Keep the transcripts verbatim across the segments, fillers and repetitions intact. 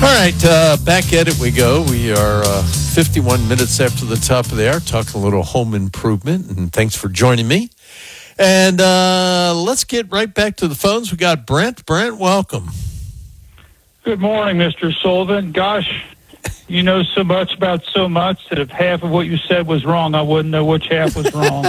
All right, uh, back at it we go. We are uh, fifty-one minutes after the top of the hour, talking a little home improvement, and thanks for joining me. And uh, let's get right back to the phones. We got Brent. Brent, welcome. Good morning, Mister Sullivan. Gosh, you know so much about so much that if half of what you said was wrong, I wouldn't know which half was wrong.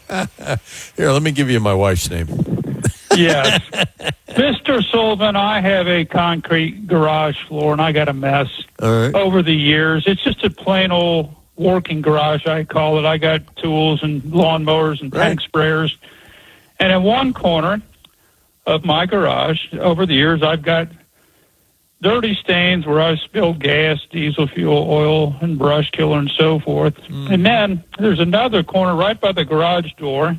Here, let me give you my wife's name. Yes. Mister Sullivan, I have a concrete garage floor, and I got a mess All right. over the years. It's just a plain old working garage, I call it. I got tools and lawnmowers and tank Right. sprayers. And in one corner of my garage, over the years, I've got dirty stains where I've spilled gas, diesel fuel, oil, and brush killer, and so forth. Mm. And then there's another corner right by the garage door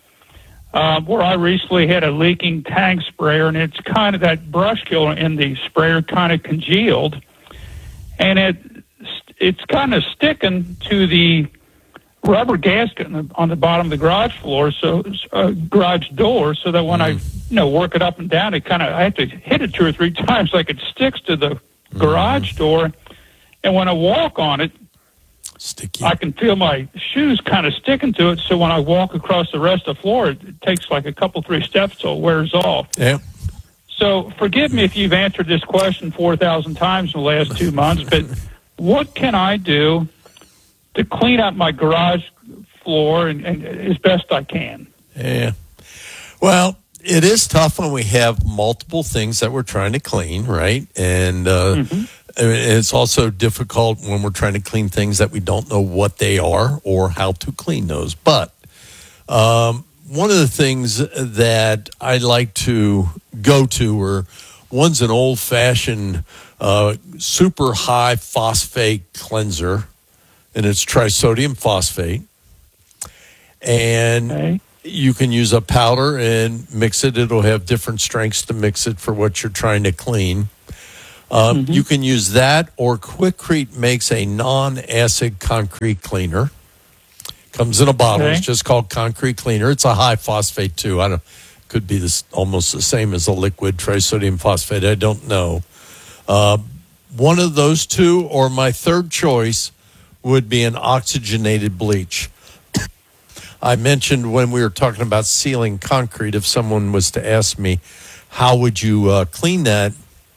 uh, where I recently had a leaking tank sprayer, and it's kind of that brush killer in the sprayer kind of congealed, and it it's kind of sticking to the rubber gasket on the, on the bottom of the garage floor, so uh, garage door, so that when mm. I you know work it up and down, it kind of I have to hit it two or three times like it sticks to the mm. garage door, and when I walk on it, Sticky. I can feel my shoes kind of sticking to it. So when I walk across the rest of the floor, it, it takes like a couple three steps till it wears off. Yeah. So forgive me if you've answered this question four thousand times in the last two months, but what can I do to clean up my garage floor and, and as best I can? Yeah. Well, it is tough when we have multiple things that we're trying to clean, right? And uh, mm-hmm. it's also difficult when we're trying to clean things that we don't know what they are or how to clean those. But um, one of the things that I like to go to are one's an old-fashioned uh, super high phosphate cleanser, and it's trisodium phosphate. And okay. you can use a powder and mix it. It'll have different strengths to mix it for what you're trying to clean. Um, mm-hmm. You can use that, or Quikrete makes a non-acid concrete cleaner. Comes in a bottle. Okay. It's just called concrete cleaner. It's a high phosphate too. I don't. Could be this almost the same as a liquid trisodium phosphate. I don't know. Uh, one of those two, or my third choice, would be an oxygenated bleach. I mentioned when we were talking about sealing concrete, if someone was to ask me, how would you uh, clean that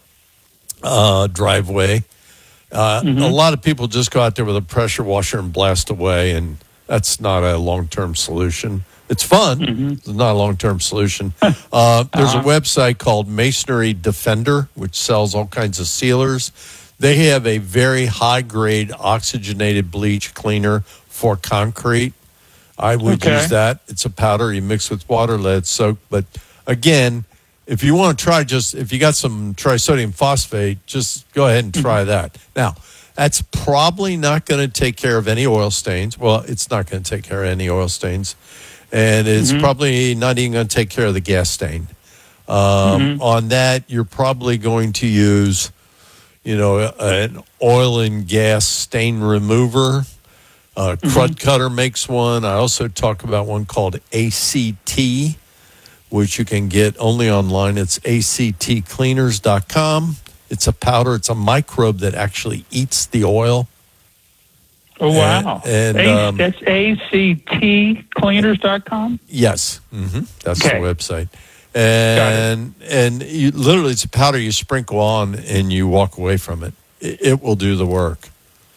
uh, driveway? Uh, mm-hmm. A lot of people just go out there with a pressure washer and blast away, and that's not a long-term solution. It's fun. Mm-hmm. It's not a long-term solution. Uh, there's uh-huh. a website called Masonry Defender, which sells all kinds of sealers. They have a very high-grade oxygenated bleach cleaner for concrete. I would okay. use that. It's a powder you mix with water, let it soak. But again, if you want to try just, if you got some trisodium phosphate, just go ahead and try mm-hmm. that. Now, that's probably not going to take care of any oil stains. Well, it's not going to take care of any oil stains. And it's mm-hmm. probably not even going to take care of the gas stain. Um, mm-hmm. On that, you're probably going to use, you know, an oil and gas stain remover. Uh, mm-hmm. Crud Cutter makes one. I also talk about one called A C T, which you can get only online. It's A C T cleaners dot com. It's a powder. It's a microbe that actually eats the oil. Oh, wow. And, and a- um, that's A C T cleaners dot com? Yes. Mm-hmm. That's okay. the website. And and you, literally, it's a powder you sprinkle on and you walk away from it. It, it will do the work.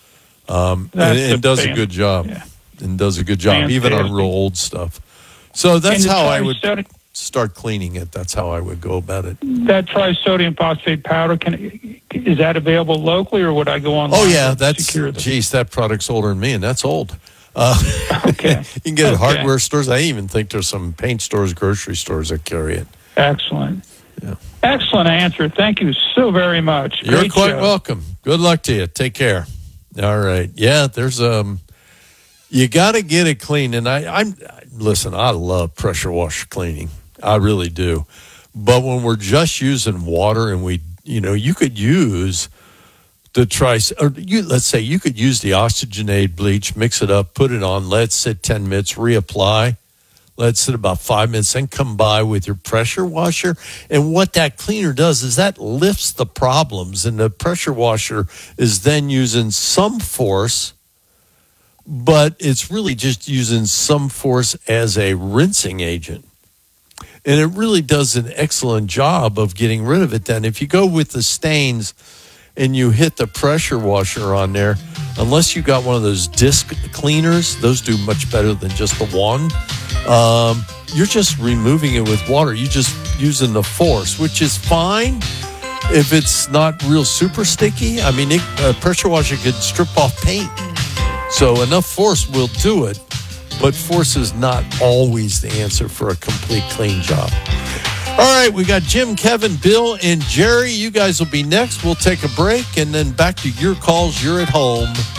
Um, and it does fan. a good job. Yeah. And does a good job, Fantastic. even on real old stuff. So that's how I would start cleaning it. That's how I would go about it. That trisodium phosphate powder, can is that available locally, or would I go online? Oh, yeah. That's, geez, that product's older than me, and that's old. Uh, okay. You can get it at okay. hardware stores. I even think there's some paint stores, grocery stores that carry it. Excellent. Yeah. Excellent answer. Thank you so very much. You're Great quite show. welcome. Good luck to you. Take care. All right. Yeah, there's um you got to get it clean, and I I'm listen, I love pressure washer cleaning. I really do. But when we're just using water and we, you know, you could use the tris or you let's say you could use the oxygenated bleach, mix it up, put it on, let it sit ten minutes, reapply, Let it sit about five minutes, then come by with your pressure washer. And what that cleaner does is that lifts the problems, and the pressure washer is then using some force, but it's really just using some force as a rinsing agent. And it really does an excellent job of getting rid of it then. If you go with the stains and you hit the pressure washer on there, unless you got one of those disc cleaners, those do much better than just the one. Um, you're just removing it with water. You're just using the force, which is fine if it's not real super sticky. I mean, it, a pressure washer could strip off paint. So enough force will do it, but force is not always the answer for a complete clean job. All right, we got Jim, Kevin, Bill, and Jerry. You guys will be next. We'll take a break, and then back to your calls. You're at home.